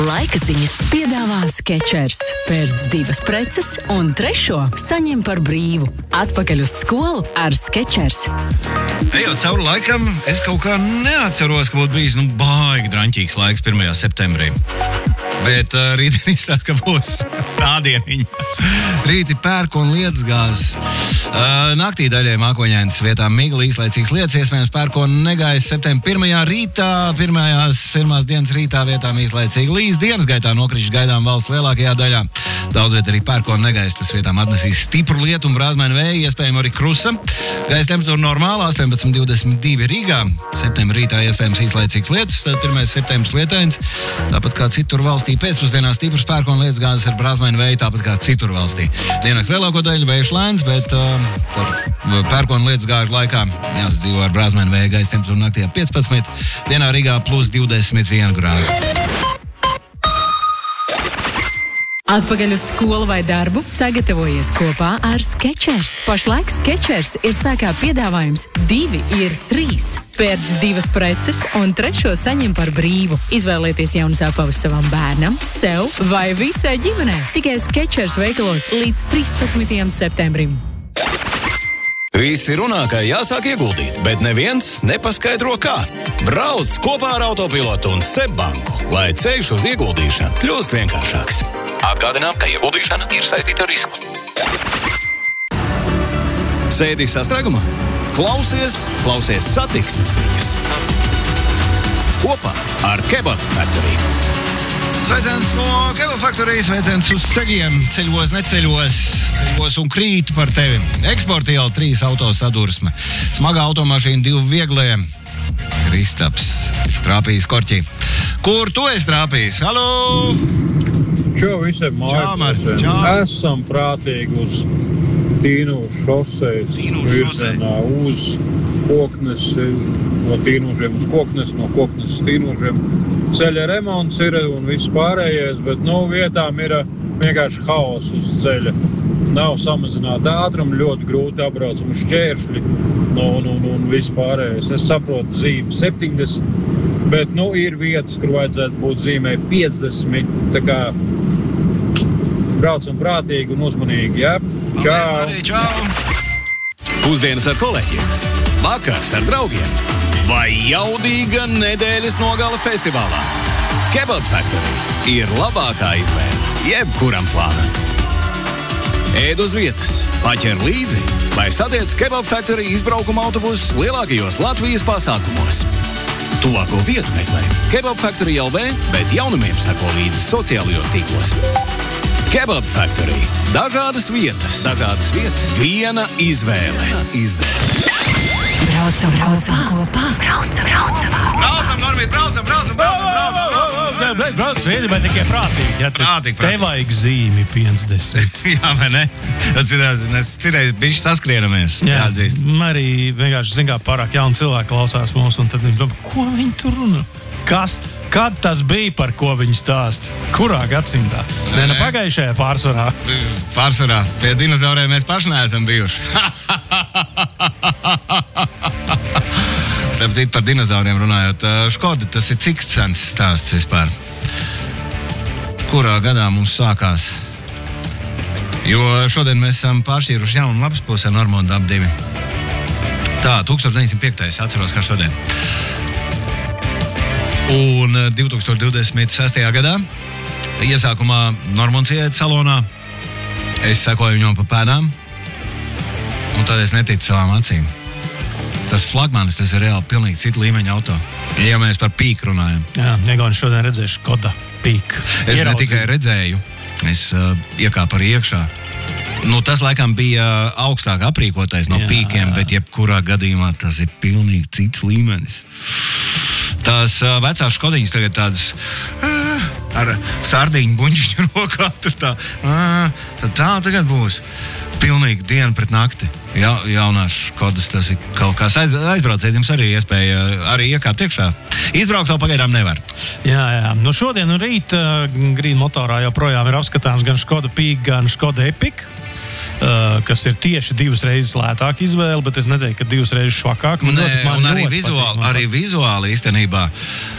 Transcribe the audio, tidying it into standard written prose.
Laika ziņas piedāvā Skechers. Pērc 2 preces un 3. saņem par brīvu. Atpakaļ uz skolu ar Skechers. Ejot cauri laikam, es kaut kā neatceros, ka būtu bijis baigi draņķīgs laiks 1. septembrī. Bet rītdien izstāst, ka būs tā dieniņa. Rīti pērk un lietusgāzes. Naktī daļai mākoņainas vietām migla īslaicīgas lietas, iespējams pērk un negaiss septembra 1. rītā, pirmās dienas rītā vietām īslaicīgi līs, dienas gaitā nokrišas gaidām valsts lielākajā daļā. Daudz viet arī pērk un negaiss, tas vietām atnesīs stipru lietu un brāzmainu vēju, iespējams arī krusa. Gaisa temperatūra normāla, 18,22 Rīgā. Septembra rītā iespējams īslaicīgs lietus, tad 1. septembris lietains. Tāpat kā citur valstī pēcpusdienā stiprs pērk un lietusgāzes ar brāzmainu vēju, tāpat kā citur valstī. Diennakts lielāko daļu vējš lēns, bet pērk un lietusgāžu laikā jāsadzīvo ar brāzmainu vēju, gaisa temperatūra naktī 15, dienā Rīgā plus 21 grādu. Atpakaļ uz skolu vai darbu sagatavojies kopā ar Skechers. Pašlaik Skechers ir spēkā piedāvājums 2 ir 3. Pērc 2 preces un 3. saņem par brīvu. Izvēlieties jaunas apavus savam bērnam, sev vai visai ģimenei. Tikai Skechers veikalos līdz 13. septembrim. Visi runā, ka jāsāk ieguldīt, bet neviens nepaskaidro kā. Brauc kopā ar Autopilotu un SEB banku, lai ceļš uz ieguldīšanu kļūst vienkāršāks. Atgādinām, ka ieguldīšana ir saistīta ar risku. Sēdi sastrēgumā? Klausies satiksmes ziņas. Kopā ar Kebab Factory. Sveiciens no Kebab Factory, sveiciens uz ceļiem. Ceļos, neceļos, ceļos un krīt par tevi. Eksporta iela 3 auto sadursme. Smagā automašīna 2 vieglie. Kristaps trāpījis korķī. Kur tu esi trāpījis? Halo! Čau visiem mājasiem. Esam prātīgi uz Tīnūšu šosejas virzienā uz Koknes, no Tīnūšiem uz Koknes, no Koknes uz Tīnūšiem. Ceļa remonts ir un viss pārējais, bet vietām ir vienkārši haoss uz ceļa. Nav samazināta ātruma, ļoti grūti apbraucami šķēršļi un viss pārējais. Es saprotu zīmi 70, bet ir vietas, kur vajadzētu būt zīmē 50, tā kā braucam prātīgi un uzmanīgi, jā? Čau! Pusdienas ar kolēģiem, vakars ar draugiem vai jaudīga nedēļas nogala festivālā. Kebab Factory ir labākā izvēle jebkuram plānam. Ēd uz vietas, paķer līdzi vai satiec Kebab Factory izbraukuma autobusus lielākajos Latvijas pasākumos. Tuvāko vietu meklē Kebab Factory LV, bet jaunumiem sako līdzi sociālajos tīklos. Kebab Factory. Dažādas vietas. Viena izvēle. Braucam kopā. Braucam, Normīt, braucam! Brauc viedi, bet tikai prātīgi. Ja, Prātīgi. Te vajag zīmi 50. Jā, vai ne? Mēs citreiz bišķi saskrienamies. Jāatzīst. Arī vienkārši, pārāk jauni cilvēki klausās mūs, un tad viņi domā, ko viņi tur runā? Kad tas bija, par ko viņi stāst? Kurā gadsimtā? Pagājušajā pārsvarā. Pārsvarā. Pie dinozauriem mēs paši neesam bijuši. Starp citu par dinozauriem runājot. Škoda, tas ir cik sens stāsts vispār? Kurā gadā mums sākās? Jo šodien mēs esam pāršķīruši jaunu lapas pusē Normondu ap 2. Tā, 1905. Atceros, kā šodien. Un 2026. gadā iesākumā Normonds iet salonā. Es sekoju viņam pa pēdām, un tad es neticu savām acīm. Tas flagmanis, tas ir reāli pilnīgi cita līmeņa auto. Ja mēs par pīku runājam. Jā, Negaunis šodien redzēju Škoda pīku. Es ne tikai redzēju, es iekāpu arī iekšā. Tas laikam bija augstāk aprīkotais no pīkiem, bet jebkurā gadījumā tas ir pilnīgi cits līmenis. Tās vecās Škodiņas tagad tādas ar sārdiņu buņģiņu rokā. Tā tagad būs pilnīgi diena pret nakti. Jaunās Škodas, tas ir kaut kas aizbrauciet, jums arī iespēja arī iekāpt iekšā. Izbraukt vēl pagaidām nevar. Jā. Šodien un rīt Green Motorā joprojām ir apskatāms gan Škoda Pīk, gan Škoda Epic. kas ir tieši 2 reizes lētāk izvēle, bet es neteiktu, ka 2 reizes švakāk. Un arī vizuāli īstenībā